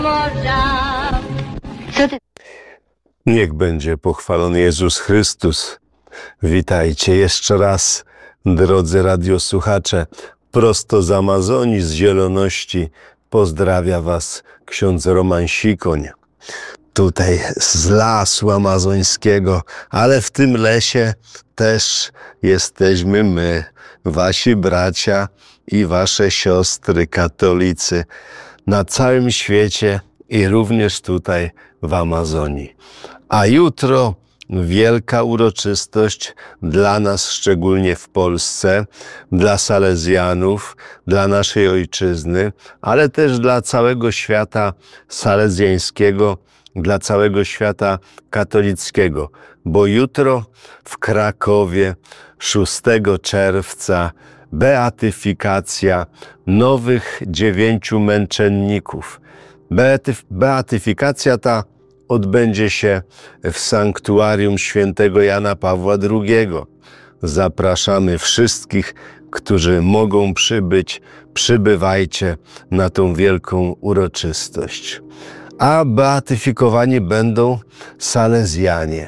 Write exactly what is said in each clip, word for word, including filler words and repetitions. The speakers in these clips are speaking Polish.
Co ty? Niech będzie pochwalony Jezus Chrystus. Witajcie jeszcze raz, drodzy radiosłuchacze. Prosto z Amazonii, z Zieloności pozdrawia was ksiądz Roman Sikoń. Tutaj z lasu amazońskiego, ale w tym lesie też jesteśmy my, wasi bracia i wasze siostry katolicy na całym świecie i również tutaj w Amazonii. A jutro wielka uroczystość dla nas, szczególnie w Polsce, dla Salezjanów, dla naszej ojczyzny, ale też dla całego świata salezjańskiego, dla całego świata katolickiego, bo jutro w Krakowie szóstego czerwca beatyfikacja nowych dziewięciu męczenników. Beatyf- beatyfikacja ta odbędzie się w sanktuarium świętego Jana Pawła drugiego. Zapraszamy wszystkich, którzy mogą przybyć, przybywajcie na tą wielką uroczystość. A beatyfikowani będą salezjanie.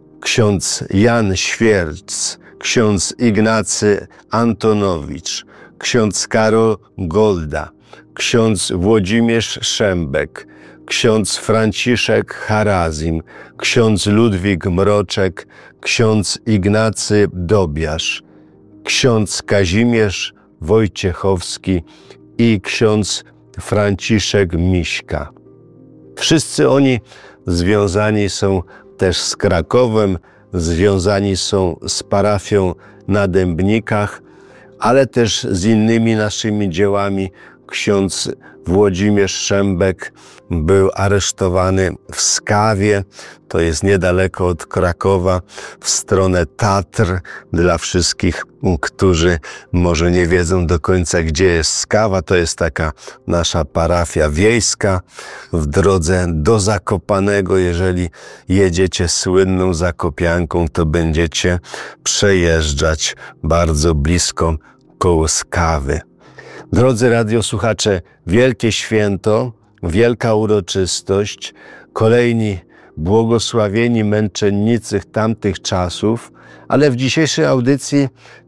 Ksiądz Jan Świerc, ksiądz Ignacy Antonowicz, ksiądz Karol Golda, ksiądz Włodzimierz Szembek, ksiądz Franciszek Harazim, ksiądz Ludwik Mroczek, ksiądz Ignacy Dobiasz, ksiądz Kazimierz Wojciechowski i ksiądz Franciszek Miśka. Wszyscy oni związani są też z Krakowem, związani są z parafią na Dębnikach, ale też z innymi naszymi dziełami. Ksiądz Włodzimierz Szembek był aresztowany w Skawie, to jest niedaleko od Krakowa, w stronę Tatr. Dla wszystkich, którzy może nie wiedzą do końca, gdzie jest Skawa, to jest taka nasza parafia wiejska w drodze do Zakopanego. Jeżeli jedziecie słynną Zakopianką, to będziecie przejeżdżać bardzo blisko koło Skawy. Drodzy radiosłuchacze, wielkie święto, wielka uroczystość, kolejni błogosławieni męczennicy tamtych czasów, ale w dzisiejszej audycji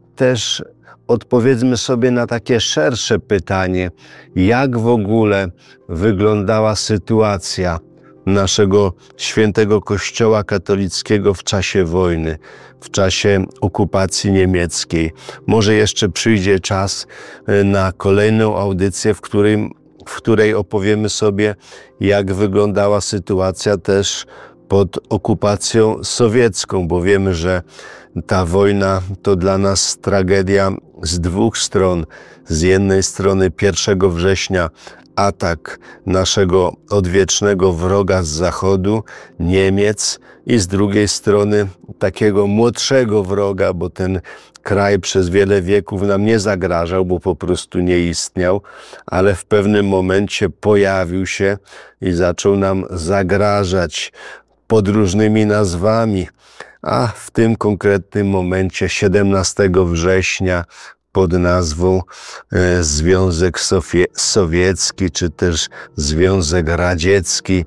też odpowiedzmy sobie na takie szersze pytanie, jak w ogóle wyglądała sytuacja naszego świętego Kościoła katolickiego w czasie wojny, w czasie okupacji niemieckiej. Może jeszcze przyjdzie czas na kolejną audycję, w której, w której opowiemy sobie, jak wyglądała sytuacja też pod okupacją sowiecką, bo wiemy, że ta wojna to dla nas tragedia z dwóch stron. Z jednej strony pierwszego września atak naszego odwiecznego wroga z zachodu, Niemiec, i z drugiej strony takiego młodszego wroga, bo ten kraj przez wiele wieków nam nie zagrażał, bo po prostu nie istniał, ale w pewnym momencie pojawił się i zaczął nam zagrażać pod różnymi nazwami, a w tym konkretnym momencie siedemnastego września pod nazwą e, Związek Sofie- Sowiecki, czy też Związek Radziecki,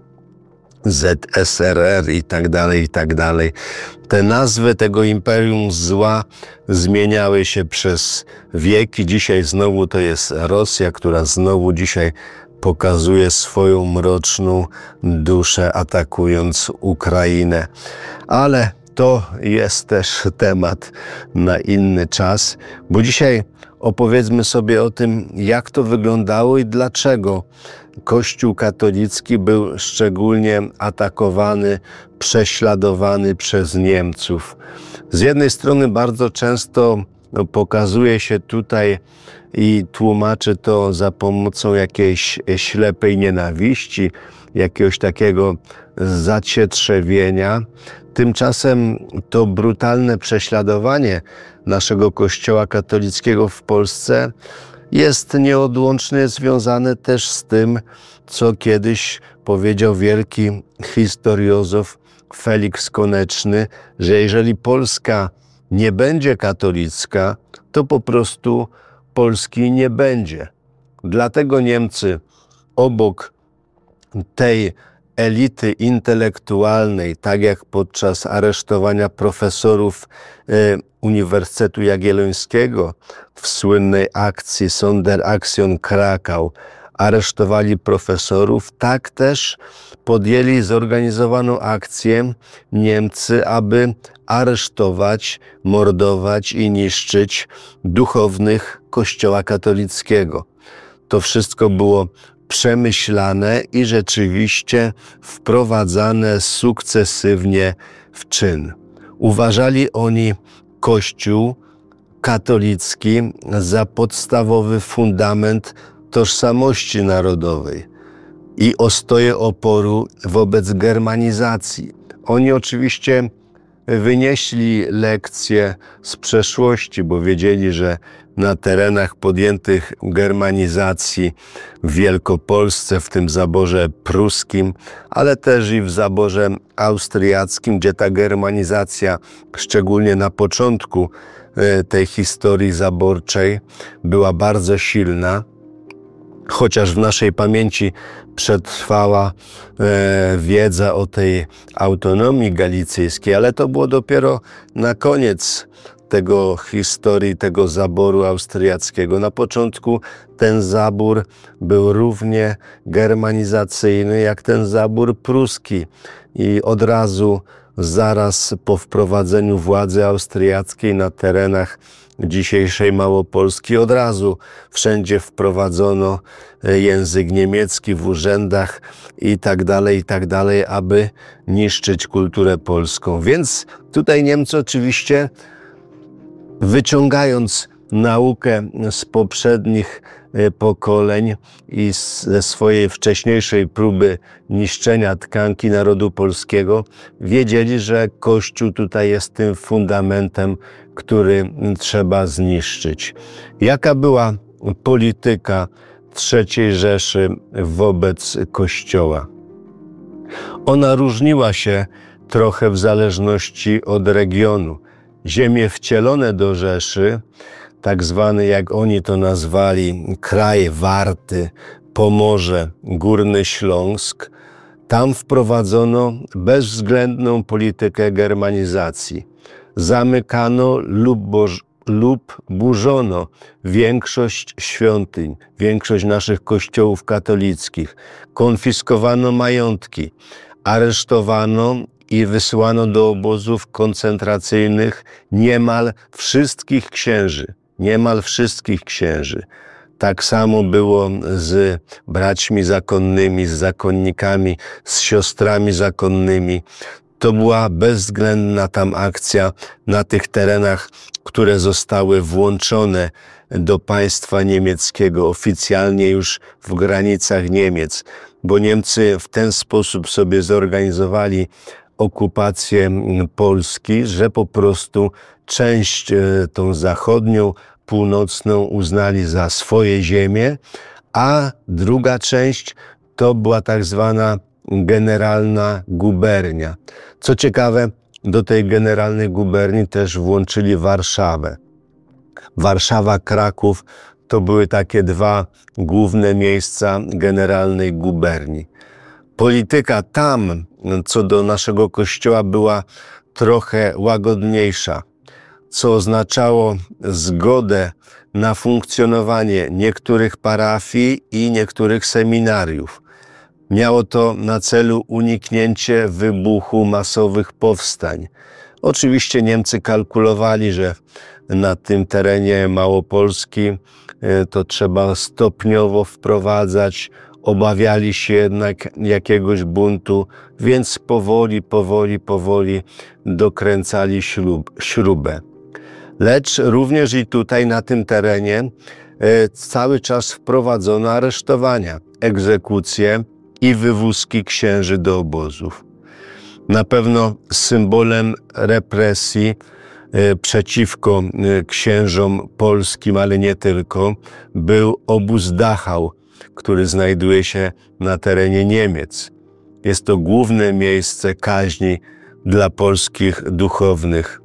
Z S R R i tak dalej, i tak dalej. Te nazwy tego imperium zła zmieniały się przez wieki. Dzisiaj znowu to jest Rosja, która znowu dzisiaj pokazuje swoją mroczną duszę, atakując Ukrainę. Ale to jest też temat na inny czas, bo dzisiaj opowiedzmy sobie o tym, jak to wyglądało i dlaczego Kościół katolicki był szczególnie atakowany, prześladowany przez Niemców. Z jednej strony bardzo często no, pokazuje się tutaj i tłumaczy to za pomocą jakiejś ślepej nienawiści, jakiegoś takiego zacietrzewienia. Tymczasem to brutalne prześladowanie naszego Kościoła katolickiego w Polsce jest nieodłącznie związane też z tym, co kiedyś powiedział wielki historiozof Felix Koneczny, że jeżeli Polska nie będzie katolicka, to po prostu Polski nie będzie. Dlatego Niemcy obok tej elity intelektualnej, tak jak podczas aresztowania profesorów y, Uniwersytetu Jagiellońskiego w słynnej akcji Sonderaktion Krakau, aresztowali profesorów, tak też podjęli zorganizowaną akcję Niemcy, aby aresztować, mordować i niszczyć duchownych Kościoła katolickiego. To wszystko było przemyślane i rzeczywiście wprowadzane sukcesywnie w czyn. Uważali oni Kościół katolicki za podstawowy fundament tożsamości narodowej i ostoję oporu wobec germanizacji. Oni oczywiście wynieśli lekcje z przeszłości, bo wiedzieli, że na terenach podjętych germanizacji w Wielkopolsce, w tym zaborze pruskim, ale też i w zaborze austriackim, gdzie ta germanizacja, szczególnie na początku tej historii zaborczej, była bardzo silna. Chociaż w naszej pamięci przetrwała e, wiedza o tej autonomii galicyjskiej, ale to było dopiero na koniec tego historii, tego zaboru austriackiego. Na początku ten zabór był równie germanizacyjny jak ten zabór pruski i od razu, zaraz po wprowadzeniu władzy austriackiej na terenach dzisiejszej Małopolski, od razu wszędzie wprowadzono język niemiecki w urzędach i tak dalej, i tak dalej, aby niszczyć kulturę polską. Więc tutaj Niemcy oczywiście, wyciągając naukę z poprzednich pokoleń i ze swojej wcześniejszej próby niszczenia tkanki narodu polskiego, wiedzieli, że Kościół tutaj jest tym fundamentem, który trzeba zniszczyć. Jaka była polityka trzeciej Rzeszy wobec Kościoła? Ona różniła się trochę w zależności od regionu. Ziemie wcielone do Rzeszy, tak zwany, jak oni to nazwali, kraj Warty, Pomorze, Górny Śląsk, tam wprowadzono bezwzględną politykę germanizacji. Zamykano lub, boż, lub burzono większość świątyń, większość naszych kościołów katolickich. Konfiskowano majątki, aresztowano i wysyłano do obozów koncentracyjnych niemal wszystkich księży. Niemal wszystkich księży. Tak samo było z braćmi zakonnymi, z zakonnikami, z siostrami zakonnymi. To była bezwzględna tam akcja na tych terenach, które zostały włączone do państwa niemieckiego, oficjalnie już w granicach Niemiec, bo Niemcy w ten sposób sobie zorganizowali okupację Polski, że po prostu część tą zachodnią, północną uznali za swoje ziemię, a druga część to była tak zwana generalna gubernia. Co ciekawe, do tej generalnej guberni też włączyli Warszawę. Warszawa, Kraków to były takie dwa główne miejsca generalnej guberni. Polityka tam, co do naszego kościoła, była trochę łagodniejsza, co oznaczało zgodę na funkcjonowanie niektórych parafii i niektórych seminariów. Miało to na celu uniknięcie wybuchu masowych powstań. Oczywiście Niemcy kalkulowali, że na tym terenie Małopolski to trzeba stopniowo wprowadzać. Obawiali się jednak jakiegoś buntu, więc powoli, powoli, powoli dokręcali śrub, śrubę. Lecz również i tutaj na tym terenie cały czas wprowadzono aresztowania, egzekucje i wywózki księży do obozów. Na pewno symbolem represji przeciwko księżom polskim, ale nie tylko, był obóz Dachau, który znajduje się na terenie Niemiec. Jest to główne miejsce kaźni dla polskich duchownych.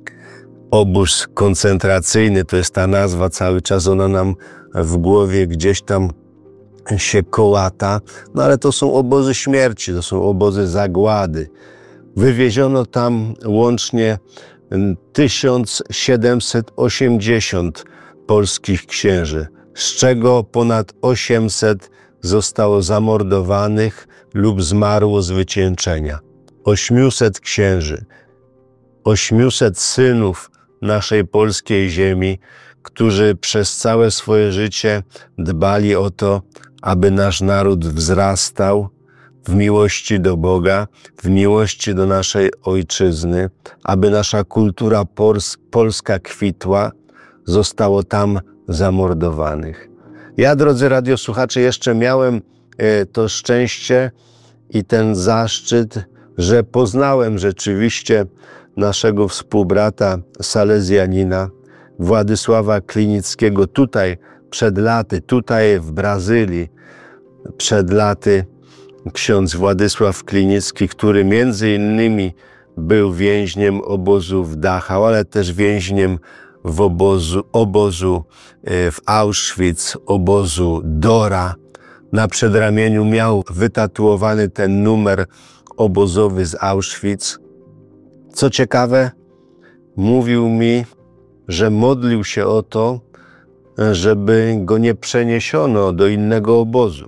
Obóz koncentracyjny to jest ta nazwa, cały czas ona nam w głowie gdzieś tam się kołata, no ale to są obozy śmierci, to są obozy zagłady. Wywieziono tam łącznie tysiąc siedemset osiemdziesiąt polskich księży, z czego ponad osiemset zostało zamordowanych lub zmarło z wycieńczenia. ośmiuset księży, ośmiuset synów naszej polskiej ziemi, którzy przez całe swoje życie dbali o to, aby nasz naród wzrastał w miłości do Boga, w miłości do naszej ojczyzny, aby nasza kultura polska kwitła, zostało tam zamordowanych. Ja, drodzy radiosłuchacze, jeszcze miałem to szczęście i ten zaszczyt, że poznałem rzeczywiście naszego współbrata salezjanina, Władysława Klinickiego, tutaj przed laty, tutaj w Brazylii, przed laty ksiądz Władysław Klinicki, który między innymi był więźniem obozu w Dachau, ale też więźniem w obozu, obozu w Auschwitz, obozu Dora. Na przedramieniu miał wytatuowany ten numer obozowy z Auschwitz. Co ciekawe, mówił mi, że modlił się o to, żeby go nie przeniesiono do innego obozu.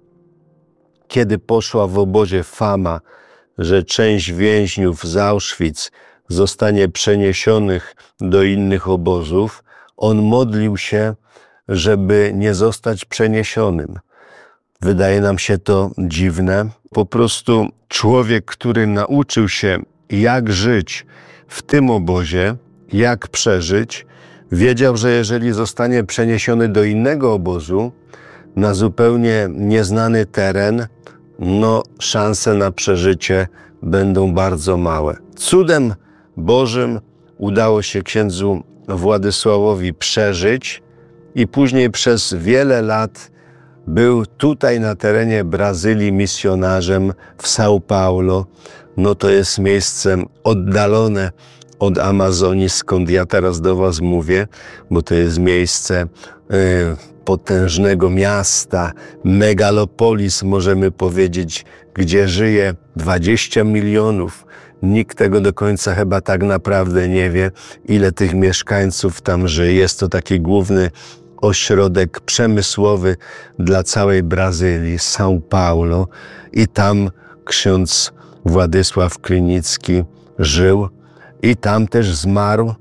Kiedy poszła w obozie fama, że część więźniów z Auschwitz zostanie przeniesionych do innych obozów, on modlił się, żeby nie zostać przeniesionym. Wydaje nam się to dziwne. Po prostu człowiek, który nauczył się, jak żyć w tym obozie, jak przeżyć, wiedział, że jeżeli zostanie przeniesiony do innego obozu, na zupełnie nieznany teren, no szanse na przeżycie będą bardzo małe. Cudem Bożym udało się księdzu Władysławowi przeżyć i później przez wiele lat był tutaj na terenie Brazylii misjonarzem w São Paulo. No to jest miejsce oddalone od Amazonii, skąd ja teraz do was mówię, bo to jest miejsce y, potężnego miasta, megalopolis, możemy powiedzieć, gdzie żyje dwadzieścia milionów. Nikt tego do końca chyba tak naprawdę nie wie, ile tych mieszkańców tam żyje. Jest to taki główny ośrodek przemysłowy dla całej Brazylii, São Paulo, i tam ksiądz Władysław Klinicki żył i tam też zmarł,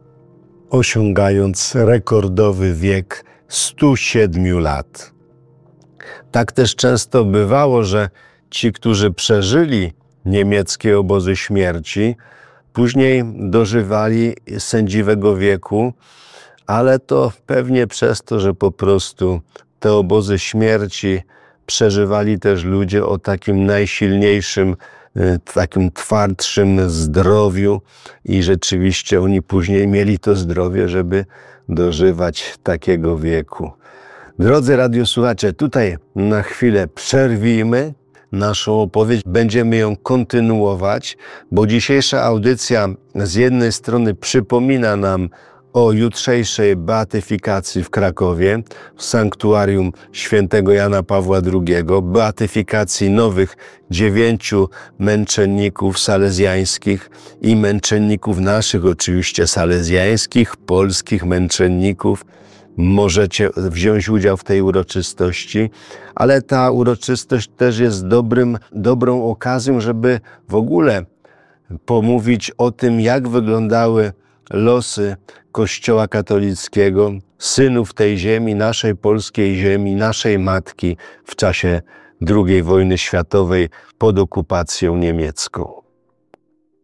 osiągając rekordowy wiek stu siedmiu lat. Tak też często bywało, że ci, którzy przeżyli niemieckie obozy śmierci, później dożywali sędziwego wieku, ale to pewnie przez to, że po prostu te obozy śmierci przeżywali też ludzie o takim najsilniejszym, takim twardszym zdrowiu i rzeczywiście oni później mieli to zdrowie, żeby dożywać takiego wieku. Drodzy radiosłuchacze, tutaj na chwilę przerwijmy naszą opowieść, będziemy ją kontynuować, bo dzisiejsza audycja z jednej strony przypomina nam o jutrzejszej beatyfikacji w Krakowie, w sanktuarium świętego Jana Pawła drugiego, beatyfikacji nowych dziewięciu męczenników salezjańskich i męczenników naszych, oczywiście salezjańskich, polskich męczenników. Możecie wziąć udział w tej uroczystości, ale ta uroczystość też jest dobrym, dobrą okazją, żeby w ogóle pomówić o tym, jak wyglądały losy Kościoła katolickiego, synów tej ziemi, naszej polskiej ziemi, naszej matki w czasie drugiej wojny światowej pod okupacją niemiecką.